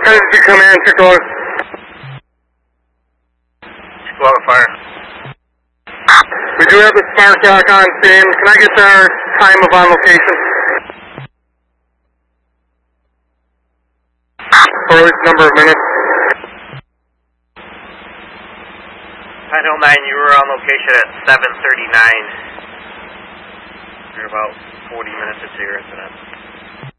Tennessee Command, Chicago. Chicago Fire. We do have the Spark Rock on scene. Can I get our time of on location? Or at least number of minutes? Pine Hill 9, you were on location at 7:39. You're about 40 minutes into your incident.